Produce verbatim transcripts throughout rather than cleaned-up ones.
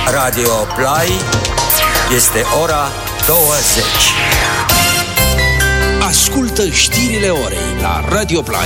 Radio Play. Este ora douăzeci. Ascultă știrile orei la Radio Play.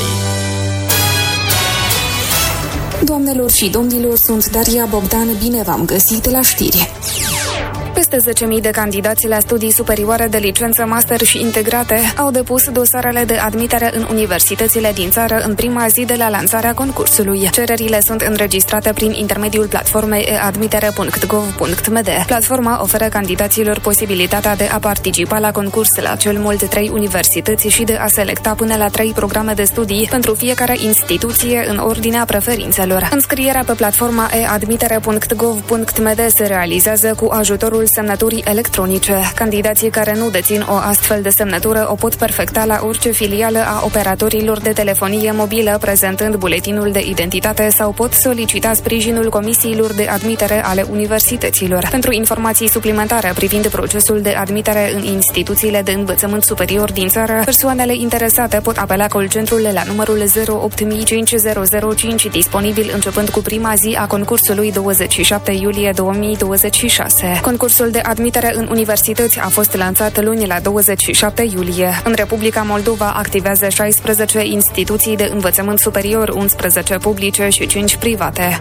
Doamnelor și domnilor, sunt Daria Bogdan, bine v-am găsit la știri. Peste zece mii de candidați la studii superioare de licență, master și integrate au depus dosarele de admitere în universitățile din țară în prima zi de la lansarea concursului. Cererile sunt înregistrate prin intermediul platformei e admitere punct gov punct m d. Platforma oferă candidaților posibilitatea de a participa la concurs la cel mult trei universități și de a selecta până la trei programe de studii pentru fiecare instituție în ordinea preferințelor. Înscrierea pe platforma e admitere punct gov punct m d se realizează cu ajutorul semnăturii electronice. Candidații care nu dețin o astfel de semnătură o pot perfecta la orice filială a operatorilor de telefonie mobilă, prezentând buletinul de identitate, sau pot solicita sprijinul comisiilor de admitere ale universităților. Pentru informații suplimentare privind procesul de admitere în instituțiile de învățământ superior din țară, persoanele interesate pot apela call centrul la numărul zero opt cinci zero zero cinci, disponibil începând cu prima zi a concursului douăzeci și șapte iulie două mii douăzeci și șase. Concursul de admitere în universități a fost lansat luni la douăzeci și șapte iulie. În Republica Moldova activează șaisprezece instituții de învățământ superior, unsprezece publice și cinci private.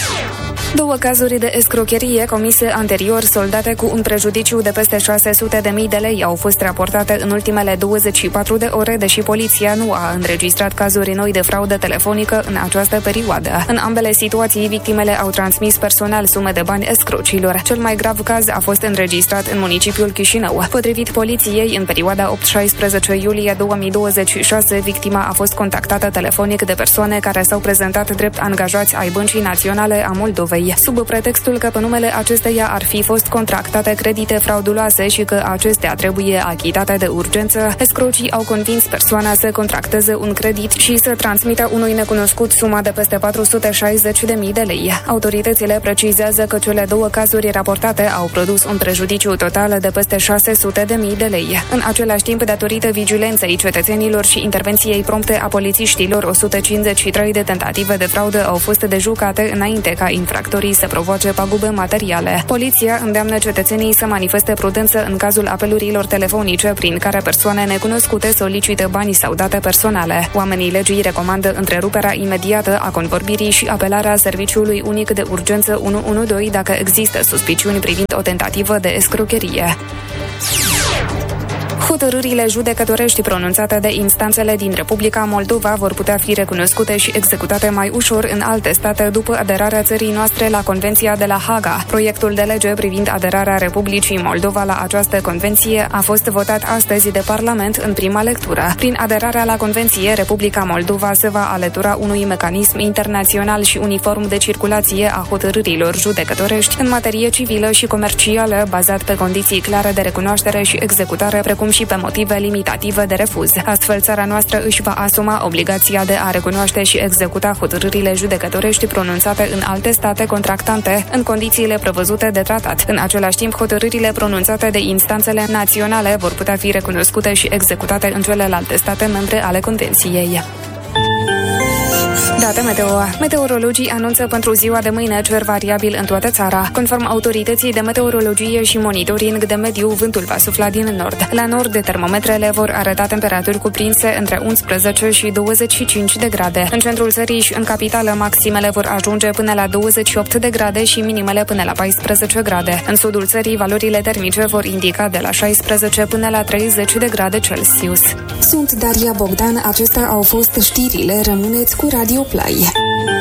Două cazuri de escrocherie comise anterior, soldate cu un prejudiciu de peste șase sute de mii de lei, au fost raportate în ultimele douăzeci și patru de ore, deși poliția nu a înregistrat cazuri noi de fraudă telefonică în această perioadă. În ambele situații, victimele au transmis personal sume de bani escrocilor. Cel mai grav caz a fost înregistrat în municipiul Chișinău. Potrivit poliției, în perioada opt șaisprezece iulie două mii douăzeci și șase, victima a fost contactată telefonic de persoane care s-au prezentat drept angajați ai Băncii Naționale a Moldovei, sub pretextul că pe numele acesteia ar fi fost contractate credite frauduloase și că acestea trebuie achitate de urgență. Escrocii au convins persoana să contracteze un credit și să transmită unui necunoscut suma de peste patru sute șaizeci de mii de lei. Autoritățile precizează că cele două cazuri raportate au produs un prejudiciu total de peste șase sute de mii de lei. În același timp, datorită vigilenței cetățenilor și intervenției prompte a polițiștilor, o sută cincizeci și trei de tentative de fraudă au fost dejucate înainte ca infractorii să provoace pagube materiale. Poliția îndeamnă cetățenii să manifeste prudență în cazul apelurilor telefonice prin care persoane necunoscute solicită bani sau date personale. Oamenii legii recomandă întreruperea imediată a convorbirii și apelarea serviciului unic de urgență unu unu doi dacă există suspiciuni privind o tentativă de escrocherie. Hotărârile judecătorești pronunțate de instanțele din Republica Moldova vor putea fi recunoscute și executate mai ușor în alte state după aderarea țării noastre la Convenția de la Haga. Proiectul de lege privind aderarea Republicii Moldova la această convenție a fost votat astăzi de Parlament în prima lectură. Prin aderarea la convenție, Republica Moldova se va alătura unui mecanism internațional și uniform de circulație a hotărârilor judecătorești în materie civilă și comercială, bazat pe condiții clare de recunoaștere și executare, precum și pe motive limitative de refuz. Astfel, țara noastră își va asuma obligația de a recunoaște și executa hotărârile judecătorești pronunțate în alte state contractante, în condițiile prevăzute de tratat. În același timp, hotărârile pronunțate de instanțele naționale vor putea fi recunoscute și executate în celelalte state membre ale Convenției. Date meteo. Meteorologii anunță pentru ziua de mâine cer variabil în toată țara. Conform autorității de meteorologie și monitoring de mediu, vântul va sufla din nord. La nord, termometrele vor arăta temperaturi cuprinse între unsprezece și douăzeci și cinci de grade. În centrul țării și în capitală, maximele vor ajunge până la douăzeci și opt de grade și minimele până la paisprezece grade. În sudul țării, valorile termice vor indica de la șaisprezece până la treizeci de grade Celsius. Sunt Daria Bogdan, acestea au fost știrile. Rămâneți cu Radio Play.